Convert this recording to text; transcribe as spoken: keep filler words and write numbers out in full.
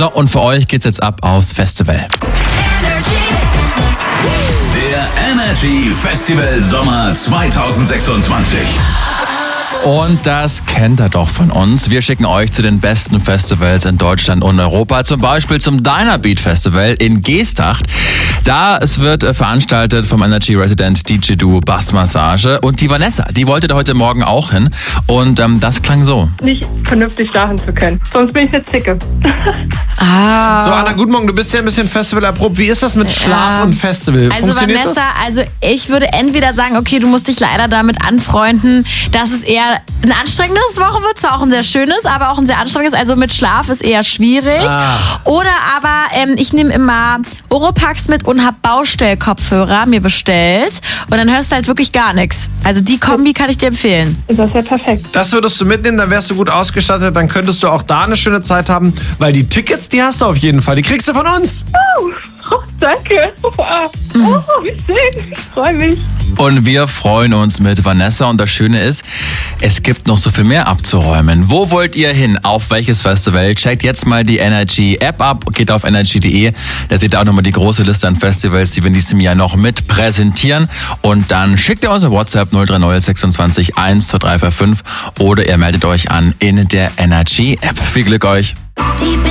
So, und für euch geht's jetzt ab aufs Festival. Der Energy Festival Sommer zwanzig sechsundzwanzig. Und das kennt ihr doch von uns. Wir schicken euch zu den besten Festivals in Deutschland und Europa. Zum Beispiel zum Dynabeat Festival in Geesthacht. Da es wird veranstaltet vom Energy Resident D J-Duo Bassmassage. Und die Vanessa, die wollte da heute Morgen auch hin. Und ähm, das klang so. Nicht vernünftig schlafen zu können. Sonst bin ich eine Zicke. Ah. So, Anna, guten Morgen. Du bist ja ein bisschen Festival erprobt. Wie ist das mit Schlaf Ja. und Festival? Also Funktioniert Vanessa, das? also ich würde entweder sagen, okay, du musst dich leider damit anfreunden, dass es eher ein anstrengendes Woche wird, zwar auch ein sehr schönes, aber auch ein sehr anstrengendes, also mit Schlaf ist eher schwierig. Ah. Oder aber ähm, ich nehme immer Oropax mit und habe Baustellkopfhörer mir bestellt und dann hörst du halt wirklich gar nichts. Also die Kombi kann ich dir empfehlen. Das ist ja perfekt. Das würdest du mitnehmen, dann wärst du gut ausgestattet, dann könntest du auch da eine schöne Zeit haben, weil die Tickets, die hast du auf jeden Fall, die kriegst du von uns. Oh, danke. Wow. Oh, wie schön. Ich freue mich. Und wir freuen uns mit Vanessa. Und das Schöne ist, es gibt noch so viel mehr abzuräumen. Wo wollt ihr hin? Auf welches Festival? Checkt jetzt mal die Energy App ab. Geht auf energy punkt de. Da seht ihr auch nochmal die große Liste an Festivals, die wir in diesem Jahr noch mit präsentieren. Und dann schickt ihr uns eine WhatsApp null drei null sechsundzwanzig eins zwei drei vier fünf oder ihr meldet euch an in der Energy App. Viel Glück euch. Deep